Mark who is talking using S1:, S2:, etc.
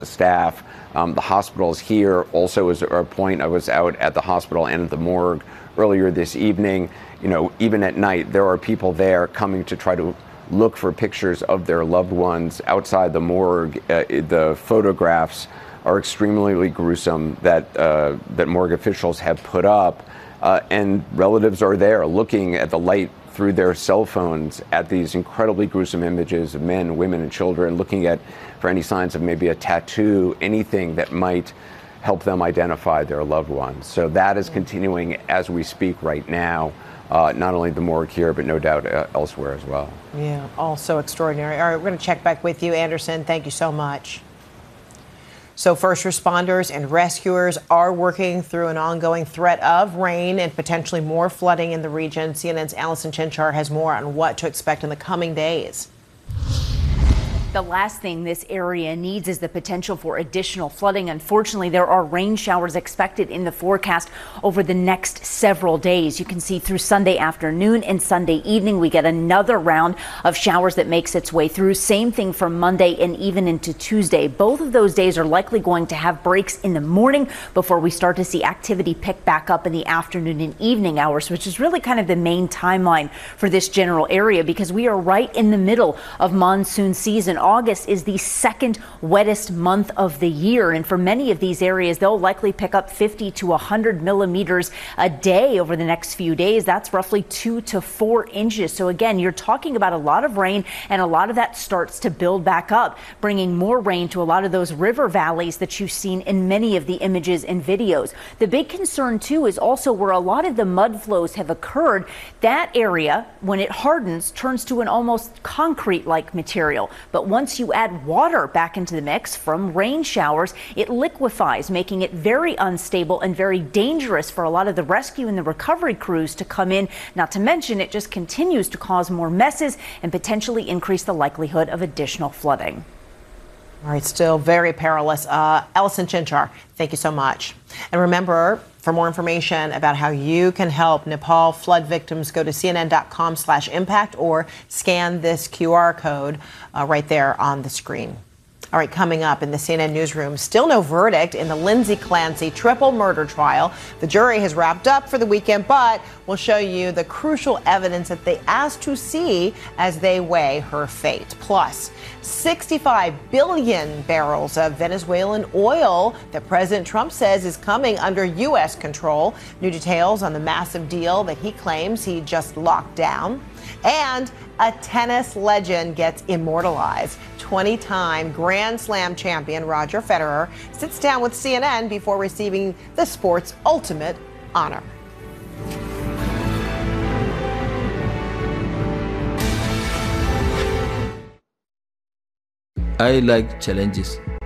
S1: staff. The hospitals here also is a point. I was out at the hospital and at the morgue earlier this evening. You know, even at night, there are people there coming to try to look for pictures of their loved ones outside the morgue. The photographs are extremely gruesome that morgue officials have put up, and relatives are there looking at the light through their cell phones at these incredibly gruesome images of men, women, and children, looking for any signs of maybe a tattoo, anything that might help them identify their loved ones. So that is continuing as we speak right now, not only the morgue here, but no doubt elsewhere as well.
S2: Yeah, also extraordinary. All right, we're going to check back with you, Anderson. Thank you so much. So first responders and rescuers are working through an ongoing threat of rain and potentially more flooding in the region. CNN's Allison Chinchar has more on what to expect in the coming days.
S3: The last thing this area needs is the potential for additional flooding. Unfortunately, there are rain showers expected in the forecast over the next several days. You can see through Sunday afternoon and Sunday evening, we get another round of showers that makes its way through. Same thing for Monday and even into Tuesday. Both of those days are likely going to have breaks in the morning before we start to see activity pick back up in the afternoon and evening hours, which is really kind of the main timeline for this general area because we are right in the middle of monsoon season. August is the second wettest month of the year, and for many of these areas, they'll likely pick up 50 to 100 millimeters a day over the next few days. That's roughly 2 to 4 inches. So again, you're talking about a lot of rain, and a lot of that starts to build back up, bringing more rain to a lot of those river valleys that you've seen in many of the images and videos. The big concern, too, is also where a lot of the mud flows have occurred. That area, when it hardens, turns to an almost concrete-like material. But once you add water back into the mix from rain showers, it liquefies, making it very unstable and very dangerous for a lot of the rescue and the recovery crews to come in. Not to mention, it just continues to cause more messes and potentially increase the likelihood of additional flooding.
S2: All right, still very perilous. Allison Chinchar, thank you so much. And remember, for more information about how you can help Nepal flood victims, go to cnn.com/impact or scan this QR code right there on the screen. All right, coming up in the CNN newsroom, still no verdict in the Lindsay Clancy triple murder trial. The jury has wrapped up for the weekend, but we'll show you the crucial evidence that they asked to see as they weigh her fate. Plus, 65 billion barrels of Venezuelan oil that President Trump says is coming under U.S. control. New details on the massive deal that he claims he just locked down. And a tennis legend gets immortalized. 20-time Grand Slam champion Roger Federer sits down with CNN before receiving the sport's ultimate honor.
S4: I like challenges.